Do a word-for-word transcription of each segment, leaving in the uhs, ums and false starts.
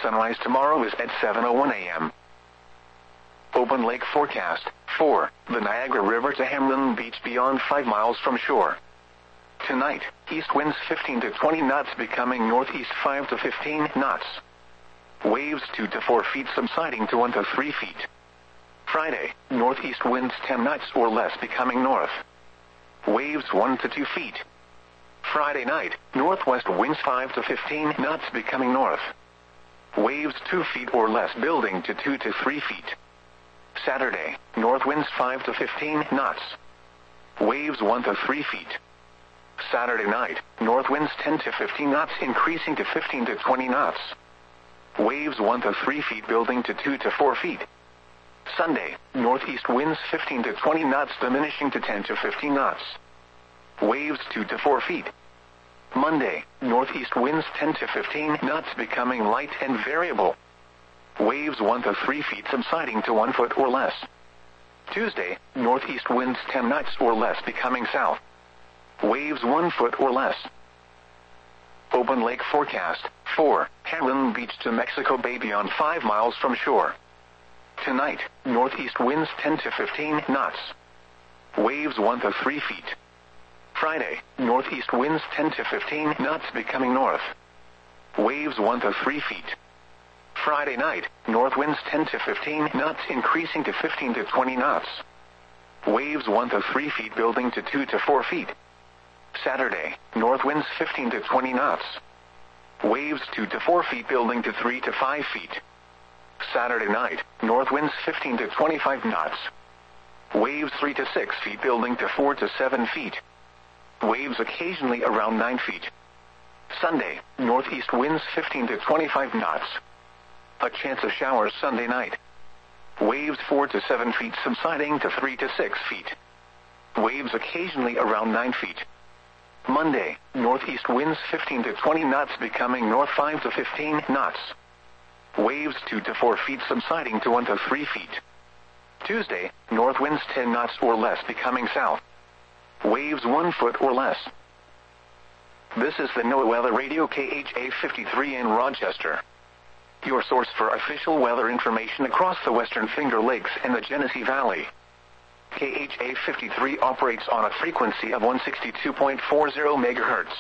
Sunrise tomorrow is at seven oh one a m Open lake forecast. four. The Niagara River to Hamlin Beach beyond five miles from shore. Tonight, east winds fifteen to twenty knots becoming northeast five to fifteen knots. Waves two to four feet subsiding to one to three feet. Friday, northeast winds ten knots or less becoming north. Waves one to two feet. Friday night, northwest winds five to fifteen knots becoming north. Waves two feet or less building to two to three feet. Saturday, north winds five to fifteen knots. Waves one to three feet. Saturday night, north winds ten to fifteen knots increasing to fifteen to twenty knots. Waves one to three feet building to two to four feet. Sunday, northeast winds fifteen to twenty knots diminishing to ten to fifteen knots. Waves two to four feet. Monday, northeast winds ten to fifteen knots becoming light and variable. Waves one to three feet subsiding to one foot or less. Tuesday, northeast winds ten knots or less becoming south. Waves one foot or less. Open lake forecast. four. Hamlin Beach to Mexico Bay beyond five miles from shore. Tonight, northeast winds ten to fifteen knots. Waves one to three feet. Friday, northeast winds ten to fifteen knots becoming north. Waves one to three feet. Friday night, north winds ten to fifteen knots increasing to fifteen to twenty knots. Waves one to three feet building to two to four feet. Saturday, north winds fifteen to twenty knots. Waves two to four feet building to three to five feet. Saturday night, north winds fifteen to twenty-five knots. Waves three to six feet building to four to seven feet. Waves occasionally around nine feet. Sunday, northeast winds fifteen to twenty-five knots. A chance of showers Sunday night. Waves four to seven feet subsiding to three to six feet. Waves occasionally around nine feet. Monday, northeast winds fifteen to twenty knots becoming north five to fifteen knots. Waves two to four feet subsiding to one to three feet. Tuesday, north winds ten knots or less becoming south. Waves one foot or less. This is the NOAA Weather Radio K H A fifty-three in Rochester. Your source for official weather information across the Western Finger Lakes and the Genesee Valley. K H A fifty-three operates on a frequency of one sixty-two point four zero megahertz.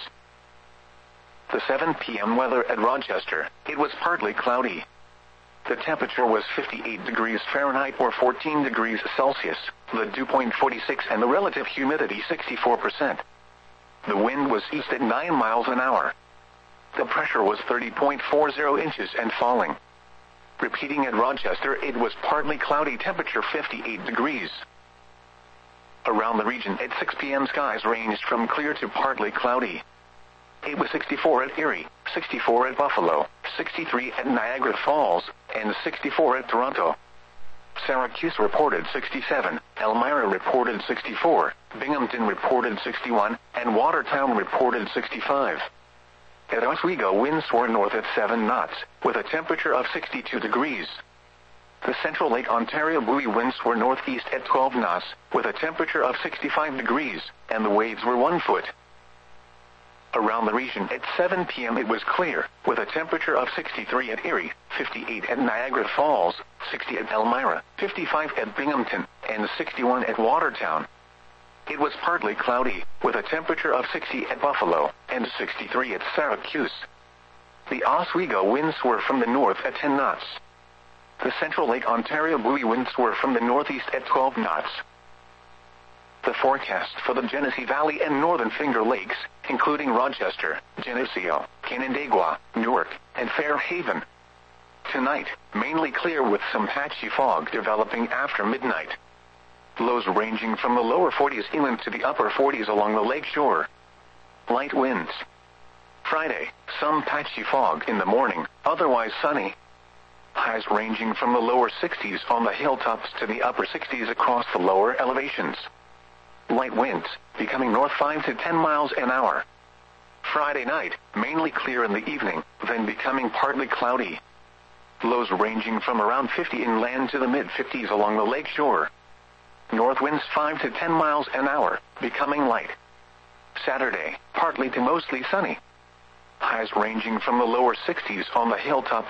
The seven p m weather at Rochester, it was partly cloudy. The temperature was fifty-eight degrees Fahrenheit or fourteen degrees Celsius, the dew point forty-six and the relative humidity sixty-four percent. The wind was east at nine miles an hour. The pressure was thirty point four zero inches and falling. Repeating at Rochester, it was partly cloudy, temperature fifty-eight degrees. Around the region at six p m skies ranged from clear to partly cloudy. It was sixty-four at Erie, sixty-four at Buffalo, sixty-three at Niagara Falls, and sixty-four at Toronto. Syracuse reported sixty-seven, Elmira reported sixty-four, Binghamton reported sixty-one, and Watertown reported sixty-five. At Oswego, winds were north at seven knots, with a temperature of sixty-two degrees. The Central Lake Ontario buoy winds were northeast at twelve knots, with a temperature of sixty-five degrees, and the waves were one foot. Around the region at seven p m it was clear, with a temperature of sixty-three at Erie, fifty-eight at Niagara Falls, sixty at Elmira, fifty-five at Binghamton, and sixty-one at Watertown. It was partly cloudy, with a temperature of sixty at Buffalo, and sixty-three at Syracuse. The Oswego winds were from the north at ten knots. The Central Lake Ontario buoy winds were from the northeast at twelve knots. The forecast for the Genesee Valley and Northern Finger Lakes, including Rochester, Geneseo, Canandaigua, Newark, and Fairhaven. Tonight, mainly clear with some patchy fog developing after midnight. Lows ranging from the lower forties inland to the upper forties along the lake shore. Light winds. Friday, some patchy fog in the morning, otherwise sunny. Highs ranging from the lower sixties on the hilltops to the upper sixties across the lower elevations. Light winds, becoming north five to ten miles an hour. Friday night, mainly clear in the evening, then becoming partly cloudy. Lows ranging from around fifty inland to the mid-fifties along the lake shore. North winds five to ten miles an hour, becoming light. Saturday, partly to mostly sunny. Highs ranging from the lower sixties on the hilltops